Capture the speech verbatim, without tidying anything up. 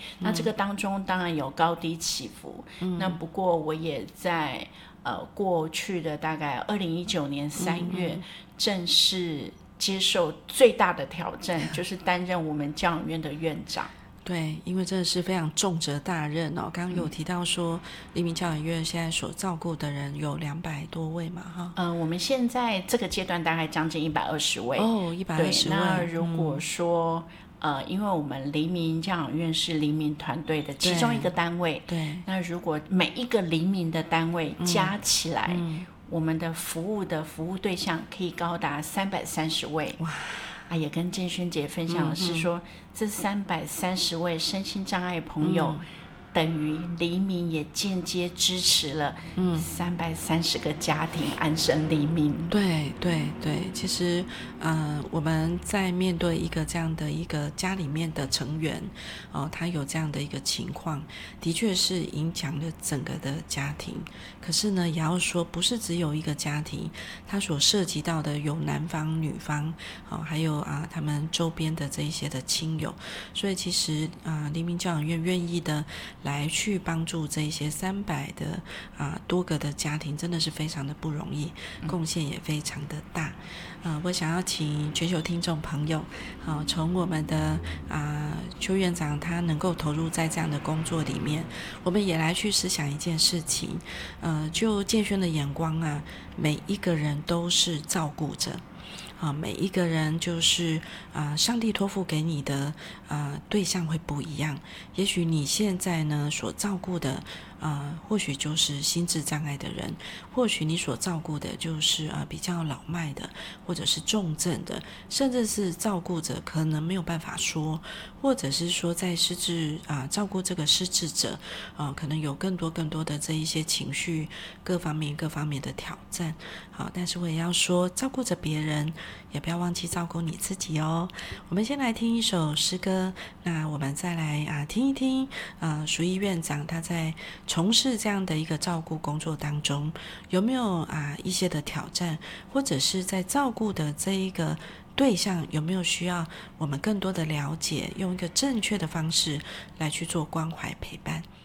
那这个当中当然有高低起伏，嗯、那不过我也在呃过去的大概二零一九年三月、嗯、正式接受最大的挑战，就是担任我们教养院的院长。 对，因为真的是非常重责大任哦。刚刚有提到说，黎明教养院现在所照顾的人有两百多位嘛，哈。 嗯、呃，我们现在这个阶段大概将近一百二十位。 哦，一百二十位。 那如果说、嗯、呃，因为我们黎明教养院是黎明团队的其中一个单位， 对。 那如果每一个黎明的单位加起来，嗯、我们的服务的服务对象可以高达三百三十位。 哇！ 啊，也跟建轩姐分享的是说，嗯、这三百三十位身心障碍朋友，嗯、等于黎明也间接支持了三百三十个家庭安身立命。 对对对，其实呃，我们在面对一个这样的一个家里面的成员，哦、呃，他有这样的一个情况，的确是影响了整个的家庭。可是呢，也要说，不是只有一个家庭，他所涉及到的有男方、女方，哦，还有啊，他们周边的这一些的亲友。所以其实啊，黎明教养院愿意的来去帮助这一些三百的啊多个的家庭，真的是非常的不容易，贡献也非常的大。呃，我想要请全球听众朋友，啊，从我们的啊邱院长他能够投入在这样的工作里面，我们也来去思想一件事情，呃，就建轩的眼光啊，每一个人都是照顾者。啊，每一个人就是啊，上帝托付给你的啊对象会不一样。也许你现在呢所照顾的啊，或许就是心智障碍的人，或许你所照顾的就是啊比较老迈的，或者是重症的，甚至是照顾者可能没有办法说，或者是说在失智啊照顾这个失智者啊，可能有更多更多的这一些情绪各方面各方面的挑战。好，但是我也要说，照顾着别人，也不要忘记照顾你自己哦。我们先来听一首诗歌，那我们再来啊听一听啊淑仪院长他在从事这样的一个照顾工作当中，有没有啊一些的挑战，或者是在照顾的这一个对象有没有需要我们更多的了解，用一个正确的方式来去做关怀陪伴。